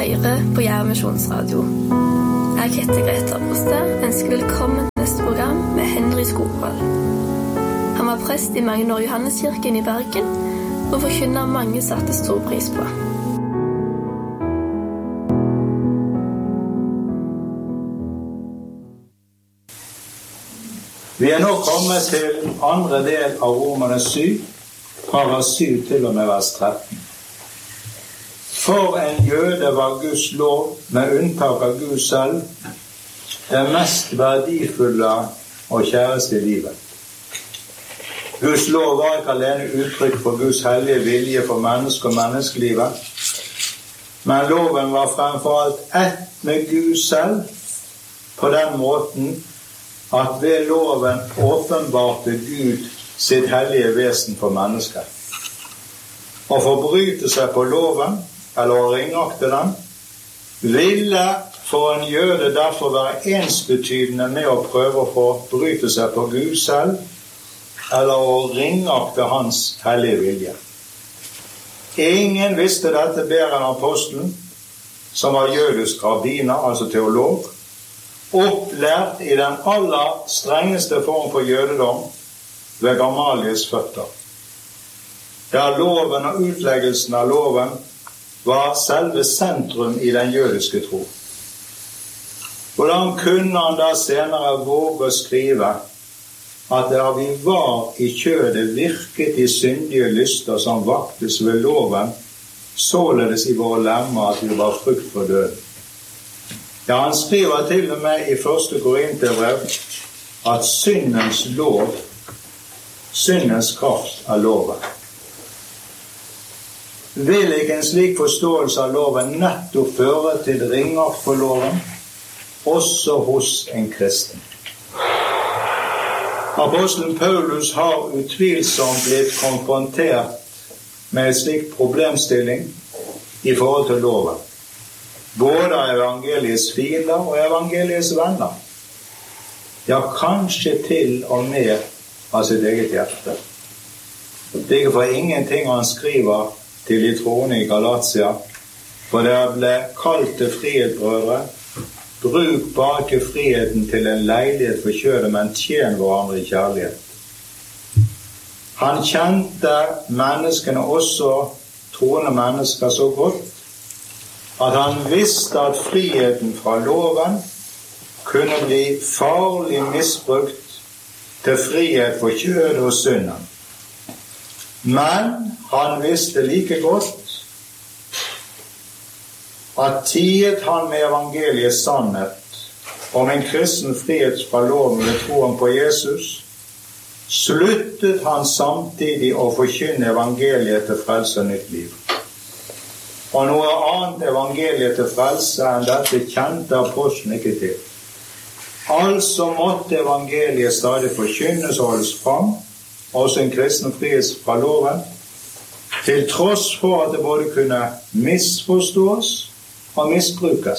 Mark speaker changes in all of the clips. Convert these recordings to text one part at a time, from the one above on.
Speaker 1: hører på Jerv Misjonsradio. Jeg heter Greta Brostad, ønsker velkommen til neste program med Henry Skogvold. Han var prest i Magnor Johanneskirken i Bergen, og forkynner mange satte stor pris på.
Speaker 2: Vi nå kommet til andre del av Romerne 7, fra 7 til og med vers 13. For en jøde var Guds lov, med unntak av Gud selv, det mest verdifulle og kjæreste i livet. Guds lov var ikke alene uttrykk for Guds hellige vilje for mennesker og menneskelivet, men loven var fremfor alt ett med Gud selv, på den måten at ved loven åpenbarte Gud sitt hellige vesen for mennesker. Å forbryte seg på loven, eller å ringakte den, ville for en jøde derfor være ensbetydende med å prøve å forbryte seg på Gud selv, eller å ringakte hans hellige vilje. Ingen visste dette bedre enn apostelen, som var jødisk rabbiner, altså teolog, opplært i den aller strengeste form for jødedom ved Gamaliels føtter. Der loven og utleggelsen av loven var selve sentrum i den jødiske tro. Hvordan kunne han da senere våge å skrive at da vi var i kjødet virket i syndige lyster som vaktes ved loven, således i våre lemmer at vi var frukt for døden? Ja, han skriver til og med i 1. Korinterbrev at syndens lov, syndens kraft er loven. Vil ikke en slik forståelse av loven nettopp føre til ringakt for loven, også hos en kristen? Apostelen Paulus har utvilsomt blitt konfrontert med en slik problemstilling i forhold til loven, både av evangeliets fiender og evangeliets venner, ja, kanskje til og med av sitt eget hjerte. Det er ikke for ingenting han skriver til de troende i Galatia, for det ble kalt til frihet, brødre. Bruk bare ikke friheten til en leilighet for kjødet, men tjen hverandre i kjærlighet. Han kjente menneskene, også troende mennesker, så godt, at han visste at friheten fra loven kunne bli farlig misbrukt til frihet for kjødet og synden. Men han visste like godt at tiet han med evangeliets sannhet om en kristen frihet fra loven ved troen på Jesus, sluttet han samtidig å forkynne evangeliet til frelse og nytt liv. Og noe annet evangeliet til frelse enn dette kjente apostelen ikke til. Altså måtte evangeliet stadig forkynnes og holdes fram, også en kristen frihet fra loven, til tross for at det både kunne misforstås og misbrukes.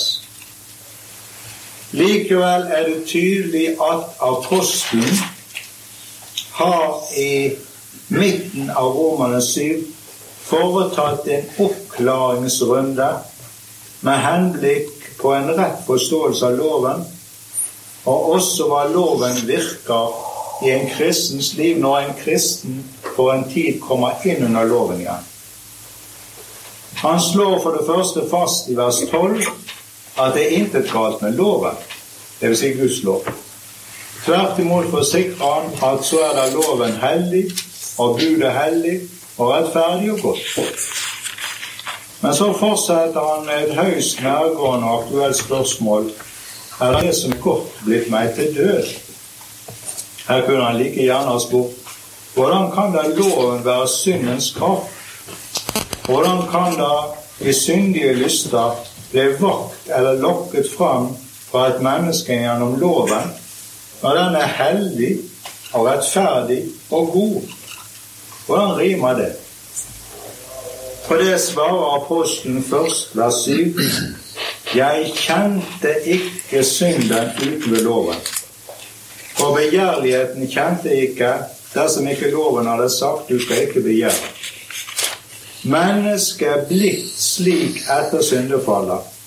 Speaker 2: Likevel er det tydelig at apostelen har i midten av Romerne 7 foretatt en oppklaringsrunde med henblikk på en rett forståelse av loven, og også hva loven virker i en kristens liv når en kristen for en tid kommer inn under loven igjen. Han slår for det første fast i vers 12 at det er intet galt med loven, det vil si Guds lov. Tvert imot forsikrer han at så er da loven hellig, og budet hellig, og rettferdig og godt. Men så fortsetter han med et høyst nærgående og aktuelt spørsmål: er det som godt blitt meg til død? Her kunne han like gjerne ha spurt: hvordan kan da loven være syndens kraft? Hvordan kan da de syndige lyster bli vakt eller lokket fram fra et menneske gjennom loven, når den er hellig og rettferdig og god? Hvordan rimer det? På det svarer apostelen først, vers 7: jeg kjente ikke synden uten ved loven. For begjærligheten kjente ikke, dersom ikke loven hadde sagt, du skal ikke begjære. Mennesket er blitt slik etter syndefallet,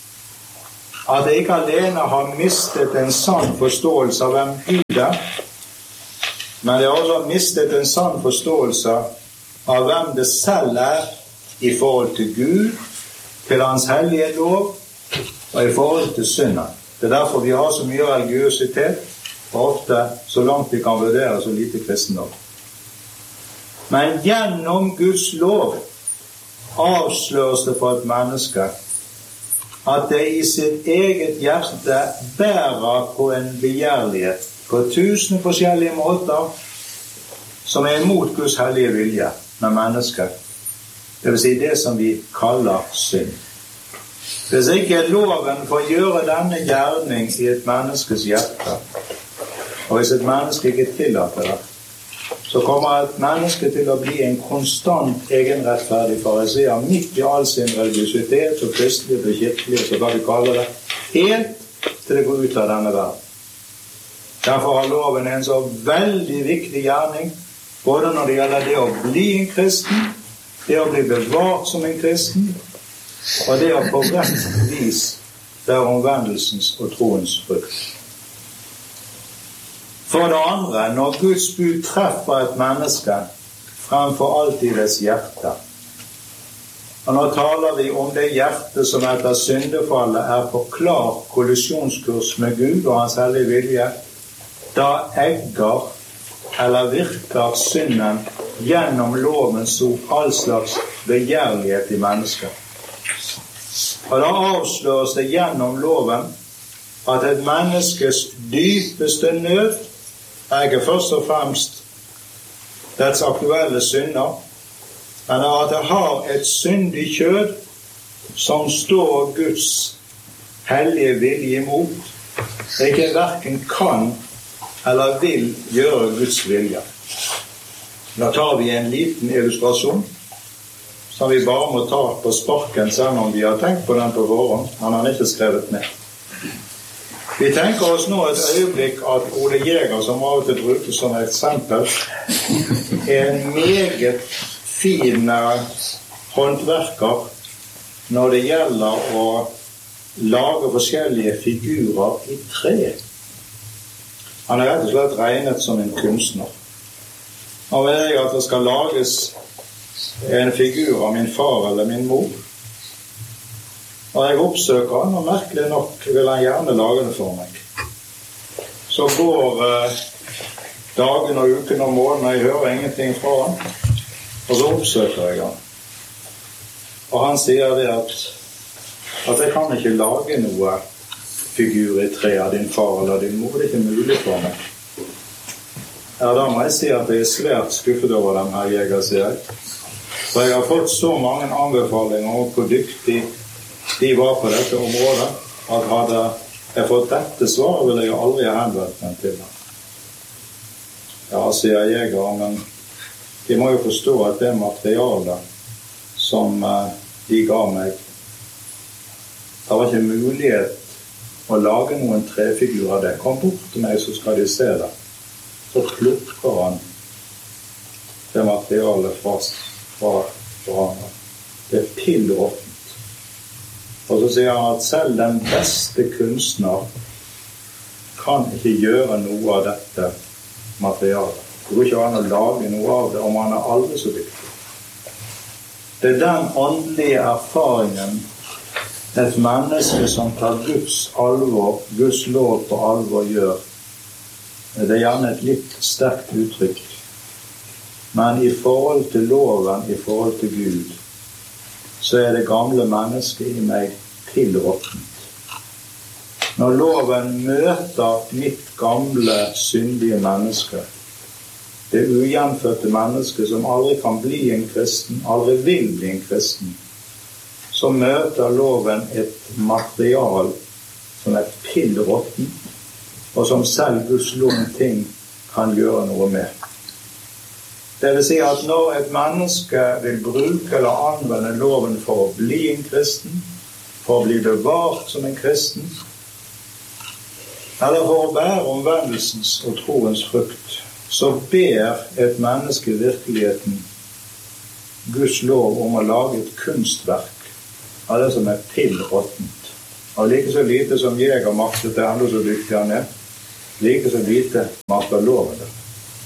Speaker 2: at jeg ikke alene har mistet en sann forståelse av hvem Gud er, men jeg har også mistet en sann forståelse av hvem det selv er i forhold til Gud, til hans hellige lov og i forhold til synden. Det er derfor vi har så mye religiøsitet, og ofte så langt vi kan vurdere så lite kristendom. Men gjennom Guds lov avsløres det for et menneske at det i sitt eget hjerte bærer på en begjærlighet på 1000 forskjellige måter som er imot Guds hellige vilje med mennesker. Det vil si det som vi kaller synd. Hvis ikke loven får gjøre denne gjerning i et menneskes hjerte, og hvis et menneske ikke tillater det, så kommer et menneske til å bli en konstant egenrettferdig fariseer midt i all sin religiøsitet og kristelighet og kirkelighet, så kan vi kalle det, helt til det går ut av denne verden. Derfor har loven en så veldig viktig gjerning, både når det gjelder det å bli en kristen, det å bli bevart som en kristen, og det å på rett vis være omvendelsens og troens frukt. For det andre, når Guds bud treffer et menneske fremfor alt i dets hjerte, og nå taler vi om det hjerte som etter syndefallet er på klar kollisjonskurs med Gud og hans hellige vilje, da egger eller virker synden gjennom lovens ord all slags begjærlighet i mennesket. Og da avsløres det gjennom loven at et menneskes dypeste nød er ikke først og fremst dets aktuelle synder, men at det har et syndig kjød som står Guds hellige vilje imot, ikke hverken kan eller vil gjøre Guds vilje. Da tar vi en liten illustrasjon som vi bare må ta på sparken, selv om vi har tenkt på den på forhånd, men han er ikke skrevet ned. Vi tenker oss nå et øyeblikk at Ole Jæger, som av og til brukes som et eksempel, er en meget fin håndverker når det gjelder å lage forskjellige figurer i tre. Han er rett og slett regnet som en kunstner. Nå vil jeg at det skal lages en figur av min far eller min mor, og jeg oppsøker han, og merkelig nok vil han gjerne lage det for meg. Så går dagen og uken og måneden, jeg hører ingenting fra han, og så oppsøker jeg han. Og han sier det at jeg kan ikke lage noe figur i tre av din far eller din mor, det er ikke mulig for meg. Ja, da må jeg si at jeg er svært skuffet over dem her, Jæger, sier jeg. For jeg har fått så mange anbefalinger om hvor dyktig de var på dette området, at hadde jeg fått dette svaret, ville jeg aldri ha henvendt meg til dem. Ja, sier Jæger, men de må jo forstå at det materialet som de ga meg, det var ikke mulighet å lage noen trefigurer. Det kom bort til meg, så skal de se det. Så plukker han det materialet fra hverandre. Det er pillråttent. Og så sier han at selv den beste kunstner kan ikke gjøre noe av dette materialet. Det går ikke an å lage noe av det om han er aldri så dyktig. Det er den åndelige erfaringen et menneske som tar Guds alvor, Guds lov på alvor gjør. Det er gjerne et litt sterkt uttrykk. Men i forhold til loven, i forhold til Gud, så er det gamle mennesket i meg tilråttent. Når loven møter mitt gamle, syndige menneske, det ugjenfødte mennesket som aldri kan bli en kristen, aldri vil bli en kristen, så møter loven et material som er pillråttent, og som selv Guds lov ting kan gjøre noe med. Det vil si at når et menneske vil bruke eller anvende loven for å bli en kristen, for å bli bevart som en kristen, eller for å bære omvendelsens og troens frukt, så ber et menneske i virkeligheten Guds lov om å lage et kunstverk av det som er pillråttent. Og like så lite som jeger maktet det, enda så dyktig han er, like så lite makter loven det.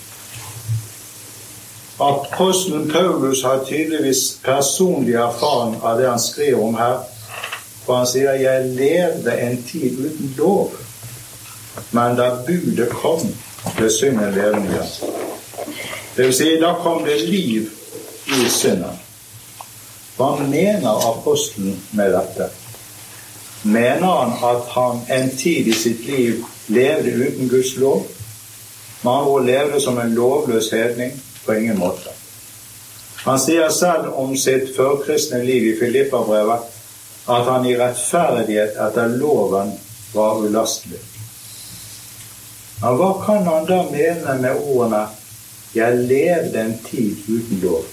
Speaker 2: Apostelen Paulus har tydeligvis personlig erfaring av det han skriver om her, for han sier, jeg levde en tid uten lov, men da budet kom, ble synden levende igjen. Det vil si, da kom det liv i synden. Hva mener apostelen med dette? Mener han at han en tid i sitt liv levde uten Guds lov? Man må leve som en lovløs hedning? På ingen måte. Han sier selv om sitt førkristne liv i Filippabrevet at han i rettferdighet etter loven var ulastelig. Men hva kan han da mene med ordene «Jeg levde en tid uten lov»?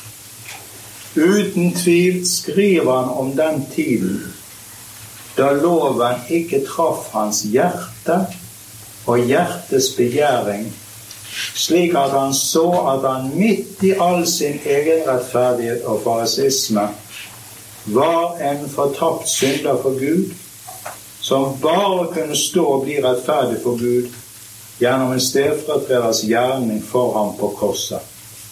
Speaker 2: Uten tvil skriver han om den tiden da loven ikke traff hans hjerte og hjertes begjæring, slik at han så at han midt i all sin egen rettferdighet og farisisme var en fortapt synder for Gud, som bare kunne stå og bli rettferdig for Gud gjennom en stedfortreders gjerning for ham på korset.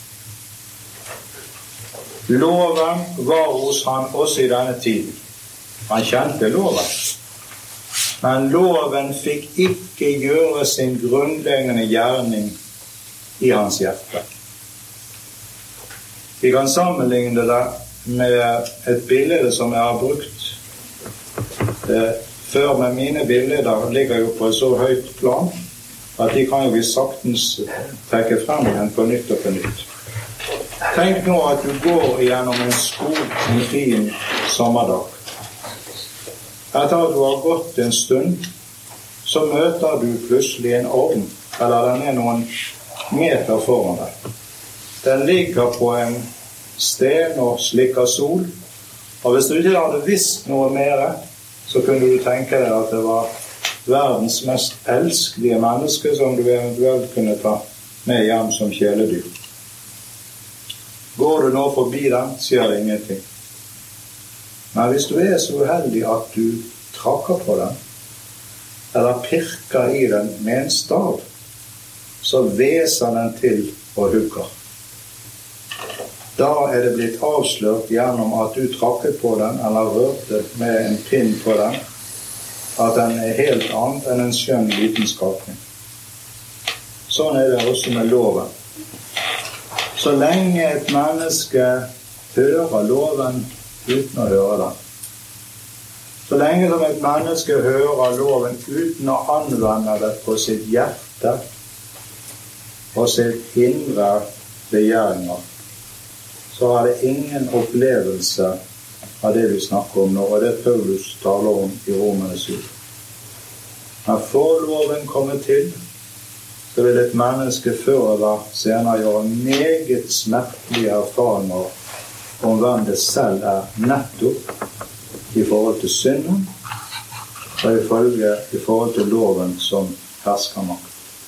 Speaker 2: Loven var hos han også i denne tiden. Han kjente loven. Men loven fikk ikke gjøre sin grunnleggende gjerning i hans hjerte. Vi kan sammenligne det med et bilde som jeg har brukt før, med mine bilder ligger jo på et så høyt plan at de kan jo vi saktens trekke frem igjen på nytt og på nytt. Tenk nå at du går gjennom en skog en fin sommerdag. Etter at du har gått en stund, så møter du plutselig en ovn, eller den er noen meter foran deg. Den ligger på en sten og slikker sol, og hvis du ikke hadde visst noe mer, så kunne du tenke deg at det var verdens mest elskelige menneske som du eventuelt kunne ta med hjem som kjæledyr. Går du nå forbi den, skjer det ingenting. Men hvis du er så uheldig at du trakker på den, eller pirker i den med en stav, så veser den til og hugger. Da er det blitt avslørt gjennom at du trakket på den, eller rørte med en pinn på den, at den er helt annet enn en skjønn liten skapning. Sånn er det også med loven. Så lenge et menneske hører loven uten å høre den, så lenge som et menneske hører loven uten å anvende det på sitt hjerte og sitt indre begjæringer, så har det ingen opplevelse av det vi snakker om nå, og det Paulus taler om i Romerne 7. Men får loven komme til, så vil et menneske før eller senere gjøre meget smertelige erfaringer om hvem det selv er nettopp i forhold til synden, og i forhold til loven som herskermakt.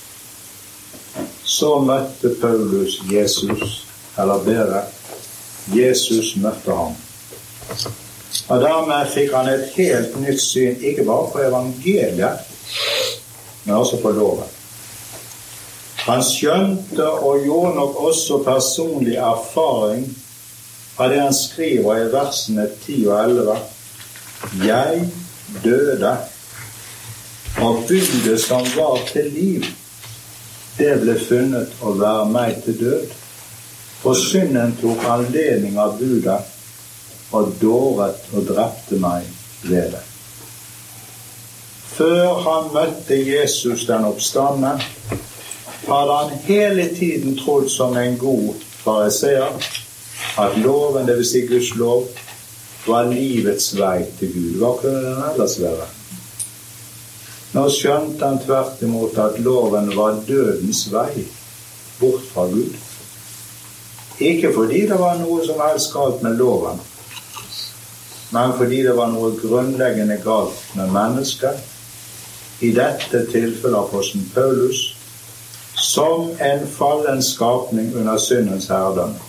Speaker 2: Så møtte Paulus Jesus, eller bedre, Jesus møtte ham. Og dermed fikk han et helt nytt syn, ikke bare på evangeliet, men også på loven. Han skjønte og gjorde nok også personlig erfaring av det han skriver i versene 10 og 11. Jeg døde, og budet som var til liv, det ble funnet å være meg til død. For synden tok anledning av budet, og dåret og drepte meg ved det. Før han møtte Jesus den oppstandne, hadde han hele tiden trodd som en god fariseer at loven, det vil si Guds lov, var livets vei til Gud. Hva kunne den ellers være? Nå skjønte han tvert imot at loven var dødens vei bort fra Gud. Ikke fordi det var noe som helst galt med loven, men fordi det var noe grunnleggende galt med mennesket, i dette tilfellet apostelen Paulus, som en fallen skapning under syndens herredømme.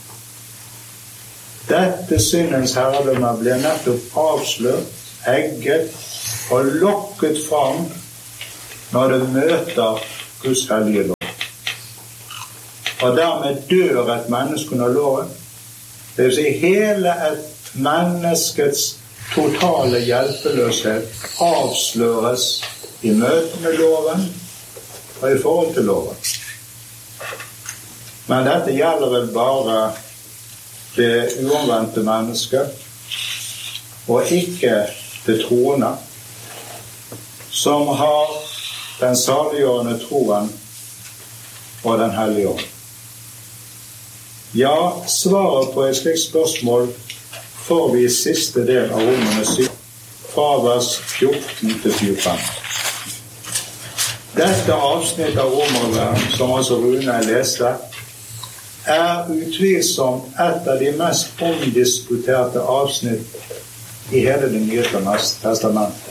Speaker 2: Dette syndens herredømme ble nettopp avslørt, egget og lokket fram når det møter Guds hellige lov. Og dermed dør et menneske under loven. Det vil si hele et menneskets totale hjelpeløshet avsløres i møte med loven og i forhold til loven. Men dette gjelder vel bare det uomvendte mennesket, og ikke det troende, som har den saliggjørende troen og den hellige ånd. Ja, svaret på et slikt spørsmål får vi i siste del av Romerne 7, fra vers 14-25. Dette avsnitt av Romerne, som altså Rune leste, utvilsomt et av de mest omdiskuterte avsnitt i hele det nye testamentet.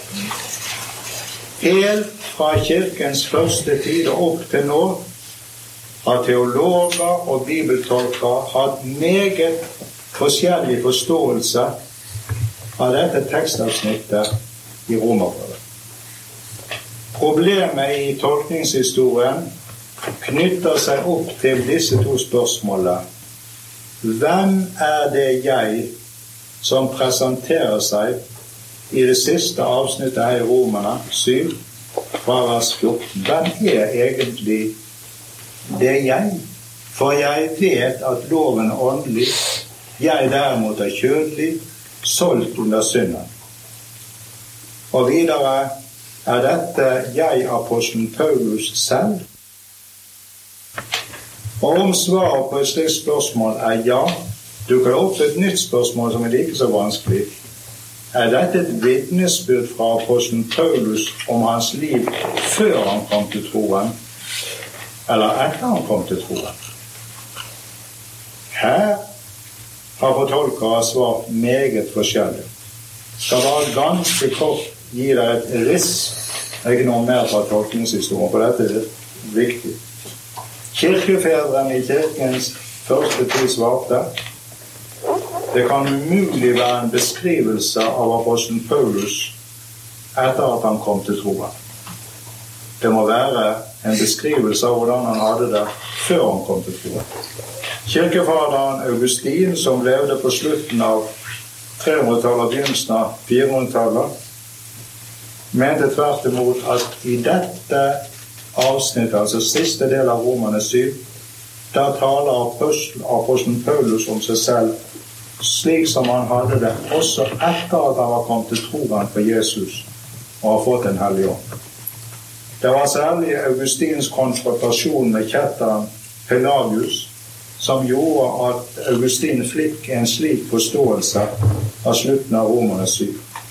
Speaker 2: Helt fra kirkens første tid og opp til nå har teologer og bibeltolkere hatt meget forskjellig forståelse av dette tekstavsnittet i Romerbrevet. Problemet i tolkningshistorien knytter seg opp til disse to spørsmålene. Hvem det jeg som presenterer seg i det siste avsnittet her i Romerne 7, fra vers 14? Hvem egentlig det jeg? For jeg vet at loven er åndelig, jeg derimot er kjødelig, solgt under synden. Og videre dette jeg, apostelen Paulus selv. Og om svaret på et slikt spørsmål ja, dukker det opp et nytt spørsmål som er like så vanskelig. Dette et vitnesbyrd fra apostelen Paulus om hans liv før han kom til troen, eller etter han kom til troen? Her har fortolkere svart meget forskjellig. Skal bare ganske kort gi deg et riss, ikke noe mer fra tolkningshistorien, for dette viktig. Kirkefedrene i kirkens første tid svarte: det kan umulig være en beskrivelse av apostelen Paulus etter at han kom til troen. Det må være en beskrivelse av hvordan han hadde det før han kom til troen. Kirkefaderen Augustin, som levde på slutten av 300-tallet og begynnelsen av 400-tallet, mente tvert imot at i dette avsnittet, altså siste del av Romerne 7, der taler apostelen Paulus om seg selv slik som han hadde det også etter at han var kommet til troen på Jesus og har fått en hellig ånd. Det var særlig Augustins konfrontasjon med kjetteren Pelagius som gjorde at Augustin fikk en slik forståelse av slutten av Romerne 7.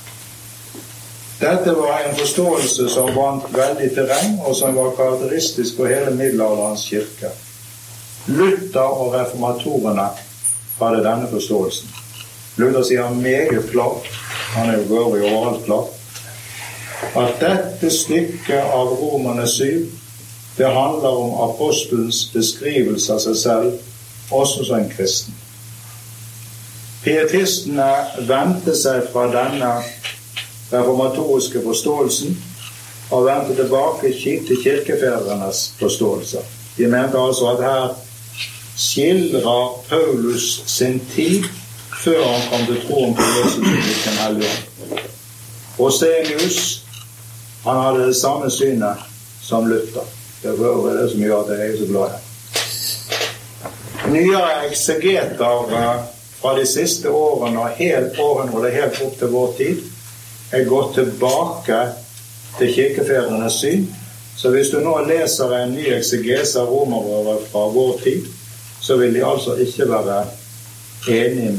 Speaker 2: Dette var en forståelse som vant veldig terreng, og som var karakteristisk for hele middelalderens kirke. Luther og reformatorene hadde denne forståelsen. Luther sier meget klart, han jo går i overalt klart, at dette stykket av Romerne 7, det handler om apostelens beskrivelse av seg selv, også som en kristen. Pietistene vendte seg fra denne reformatoriske forståelsen og vendte tilbake til kirkefedrenes forståelse. De mente altså at her skildrer Paulus sin tid før han kom til troen på Jesus og den hellige ånd. Rosenius, han hadde det samme synet som Luther. Det var det som gjør at jeg så glad. Nyere eksegeter fra de siste årene og helt opp til vår tid gått tilbake til kirkefedrenes syn. Så hvis du nå leser en ny eksegese av Romerbrevet fra vår tid, så vil de altså ikke være enige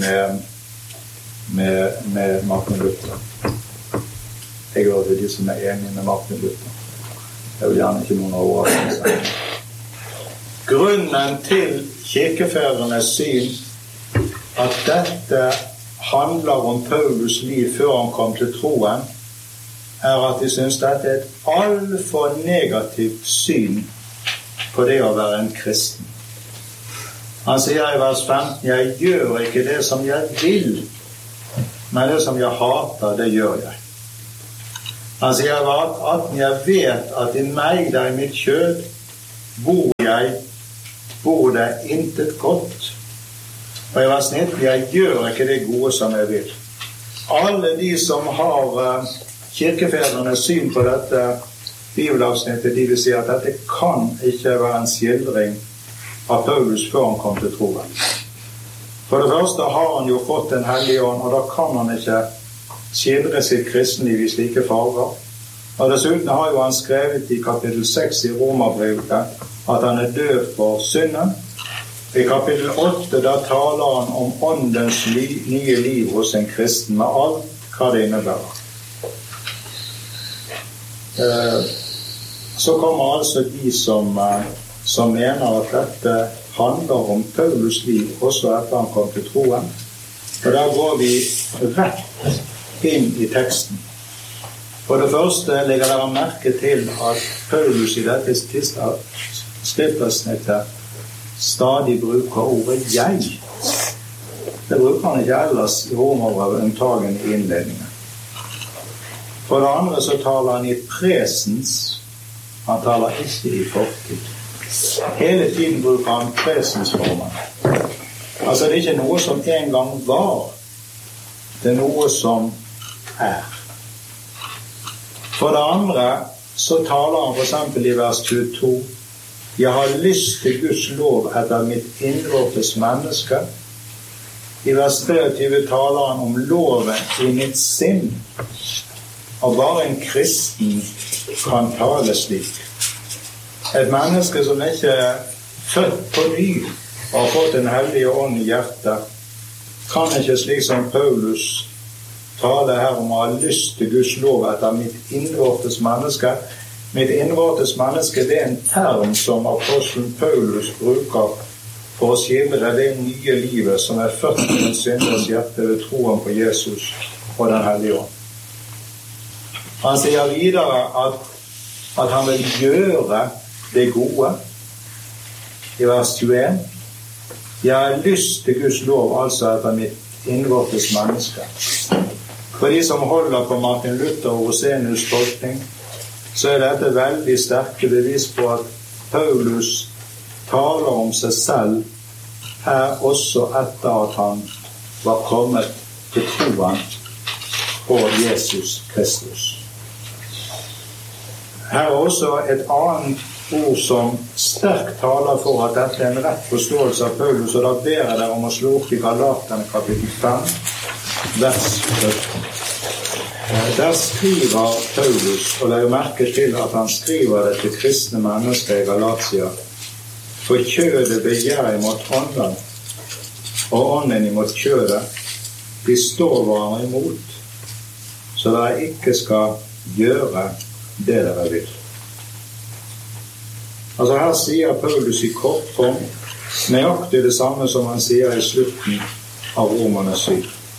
Speaker 2: med Martin Luther. Jeg hører til de som enige med Martin Luther. Jeg vil gjerne ikke noen overraskelse. Grunnen til kirkefedrenes syn at dette handler om Paulus liv før han kom til troen, at de synes dette et alt for negativt syn på det å være en kristen. Han sier i vers 15: jeg gjør ikke det som jeg vil, men det som jeg hater, det gjør jeg. Han sier at jeg vet at i meg, der i mitt kjød, bor det intet godt. Og i vers 19, jeg gjør ikke det gode som jeg vil. Alle de som har kirkefedrenes syn på dette bibelavsnittet, de vil si at dette kan ikke være en skildring av Paulus før han kom til troen. For det første har han jo fått Den hellige ånd, og da kan han ikke skildre sitt kristenliv i slike farger. Og dessuten har jo han skrevet i kapittel 6 i Romerbrevet at han er død for synden. I kapittel 8 da taler han om åndens nye liv hos en kristen, med alt hva det innebærer. Så kommer altså de som mener at dette handler om Paulus liv også etter han kom til troen. Og da går vi rett inn i teksten. For det første legger dere merke til at Paulus i dette skriftavsnittet stadig bruker ordet jeg. Det bruker han ikke ellers i Romerbrevet, unntagen i innledningen. For det andre så taler han i presens, han taler ikke i fortid. Hele tiden bruker han presensformen. Altså det er ikke noe som en gang var, det er noe som er. For det andre så taler han for eksempel i vers 22, jeg har lyst til Guds lov etter mitt innvortes menneske. I vers 23 taler han om loven i mitt sinn. Og bare en kristen kan tale slik. Et menneske som ikke er født på ny og har fått Den hellige ånd i hjertet, kan ikke slik som Paulus tale her om å ha lyst til Guds lov etter mitt innvortes menneske. Mitt innvortes menneske, det er en term som apostelen Paulus bruker for å skildre det nye livet som er født i en synders hjerte ved troen på Jesus og Den hellige ånd. Han sier videre at han vil gjøre det gode. I vers 21. Jeg har lyst til Guds lov, altså etter mitt innvortes menneske. For de som holder på Martin Luther og Rosenius tolkning, så er dette veldig sterke bevis på at Paulus taler om seg selv her også etter at han var kommet til troen på Jesus Kristus. Her er også et annet ord som sterkt taler for at dette er en rett forståelse av Paulus, og da ber jeg dere om å slå opp i Galaterne kapittel 5, vers 17. Der skriver Paulus, og legger merke til at han skriver det til kristne mennesker i Galatia, for kjødet begjærer imot ånden, og ånden imot kjødet, de står hverandre imot, så dere ikke skal gjøre det dere vil. Altså her sier Paulus i kort form nøyaktig det samme som han sier i slutten av Romerne 7.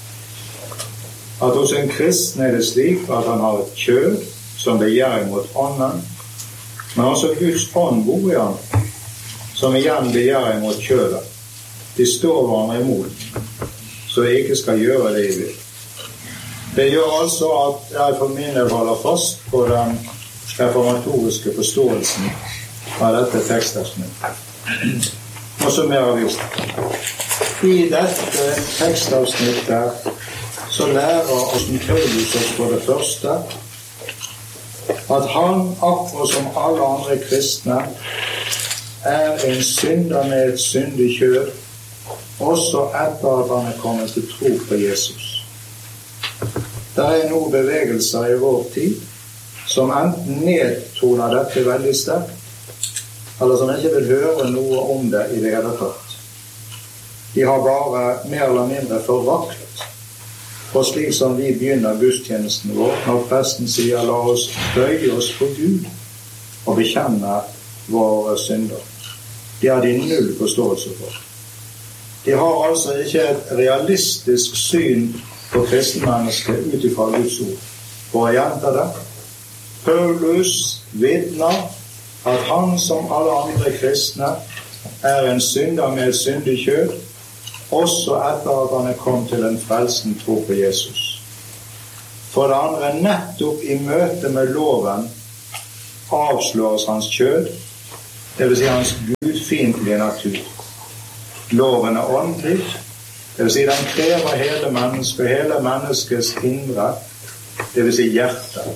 Speaker 2: At hos en kristen er det slik at han har et kjød som begjærer mot ånden, men også Guds ånd bor i han, som igjen begjærer mot kjødet. De står hverandre imot, så jeg ikke skal gjøre det jeg vil. Det gjør altså at jeg for min del holder fast på den reformatoriske forståelsen av dette tekstavsnittet. Og så mer har vi gjort. I dette tekstavsnittet så lærer oss Paulus oss på det første at han, akkurat som alle andre kristne, er en synder med et syndig kjød, også etter at han er kommet til tro på Jesus. Det er noen bevegelser i vår tid som enten nedtoner dette veldig sterkt, eller som ikke vil høre noe om det i det hele tatt. De har bare mer eller mindre forakt. Og slik som vi begynner gudstjenesten vår, når presten sier la oss bøye oss for Gud og bekjenne våre synder. De har de null forståelse for. De har altså ikke et realistisk syn på kristenmennesket ut ifra Guds ord. For å gjenta det, Paulus vitner at han som alle andre kristne er en synder med et syndig kjød, også etter at han er kommet til en frelsen tro på Jesus. For det andre, nettopp i møte med loven avsløres hans kjød, det vil si hans gudfiendtlige natur. Loven åndelig, det vil si den krever hele menneskets indre, det vil si hjertet.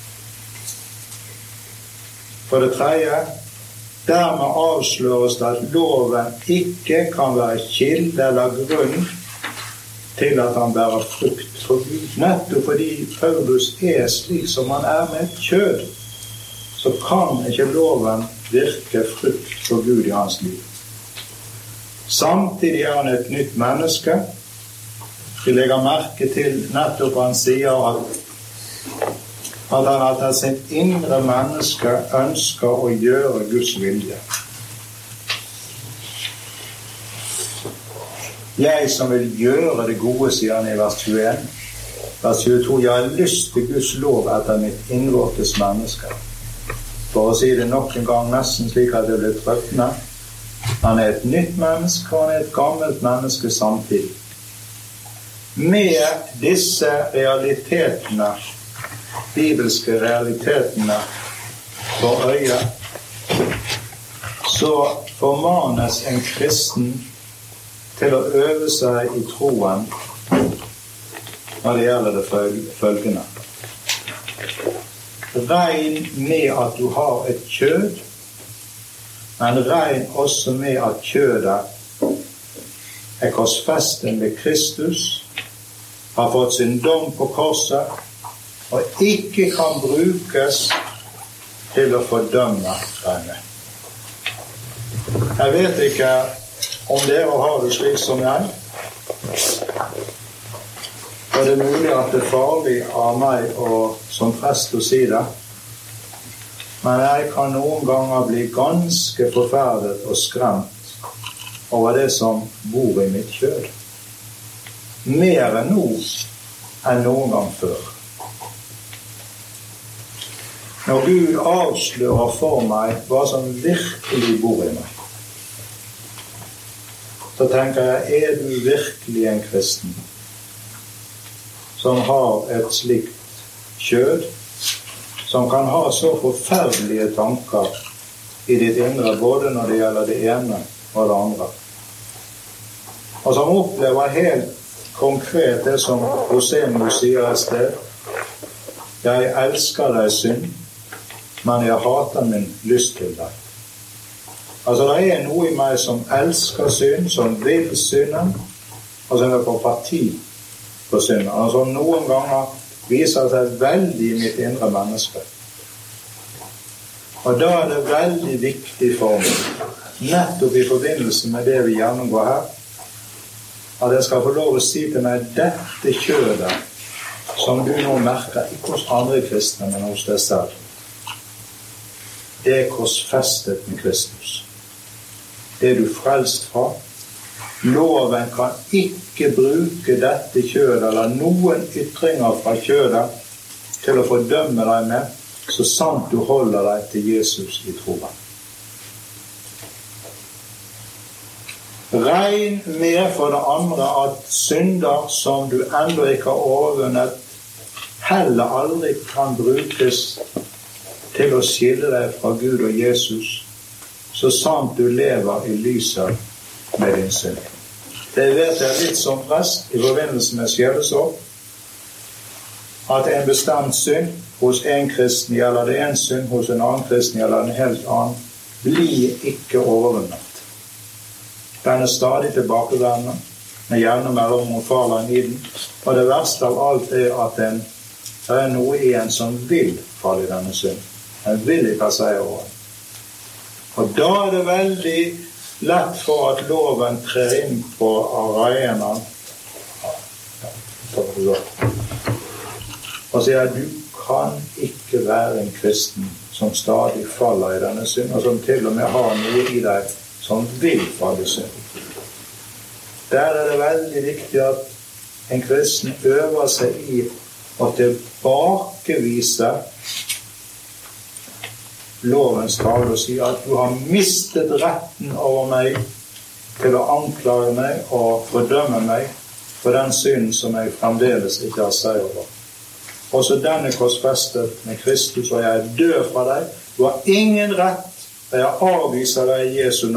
Speaker 2: For det tredje, dermed avsløres det at loven ikke kan være kilde eller grunn til at han bærer frukt for Gud. Nettopp fordi Paulus slik som han med et kjød, så kan ikke loven virke frukt for Gud i hans liv. Samtidig han et nytt menneske. Vi legger merke til nettopp han sier at han etter sitt indre menneske ønsker å gjøre Guds vilje. Jeg som vil gjøre det gode, sier han i vers 21. Vers 22, jeg har lyst til Guds lov etter mitt innvortes menneske. For å si det nok en gang nesten slik at det blir trøttende. Han et nytt menneske, og han et gammelt menneske samtidig. Med disse realitetene, bibelske realitetene for øyet, så formanes en kristen til å øve seg i troen når det gjelder det følgende. Regn med at du har et kjød, men regn også med at kjødet korsfestet ved Kristus, har fått sin dom på korset, og ikke kan brukes til å fordømme denne. Jeg vet ikke om dere har det slik som jeg. Og det mulig at det farlig av meg som prest å si det, men jeg kan noen ganger bli ganske forferdet og skremt over det som bor i mitt kjød. Mer enn nå enn noen gang før. Når Gud avslører for meg hva som virkelig bor i meg, så tenker jeg, du virkelig en kristen som har et slikt kjød, som kan ha så forferdelige tanker i ditt indre, både når det gjelder det ene og det andre, og som opplever helt konkret det som Rosenius sier et sted: jeg elsker deg synd, men jeg hater min lyst til deg. Altså, det noe i meg som elsker synd, som vil synden, og som på parti for synden. Og som noen ganger viser seg veldig i mitt indre menneske. Og da det veldig viktig for meg, nettopp i forbindelse med det vi gjennomgår her, at jeg skal få lov å si til meg dette kjødet, som du nå merker, ikke hos andre kristne, men hos deg selv. Det korsfestet med Kristus. Det du frelst fra. Loven kan ikke bruke dette kjødet eller noen ytringer fra kjødet til å fordømme deg med, så sant du holder deg til Jesus i troen. Regn med for det andre at synder som du enda ikke har overvunnet, heller aldri kan brukes til å skille deg fra Gud og Jesus, så sant du lever i lyset med din synd. Det vet jeg litt som prest i forbindelse med sjelesorg, at en bestemt synd hos en kristen gjelder det en synd, hos en annen kristen gjelder en helt annen, blir ikke overvunnet. Den stadig tilbakevendende, med jevne mellomrom faller i den, og det verste av alt at det noe i en som vil falle i denne synd. En vil ikke ha seg over. Og da det veldig lett for at loven trer inn på arenaen og sier at du kan ikke være en kristen som stadig faller i denne synd, og som til og med har noe i deg som vil falle i synd. Der det veldig viktig at en kristen øver seg i å tilbakevise lovens tale og sier at du har mistet retten over meg til å anklage meg og fordømme meg for den synd som jeg fremdeles ikke har seg over. Også denne korsfestet med Kristus, og jeg dør fra deg. Du har ingen rett, og jeg avviser deg i Jesu navn.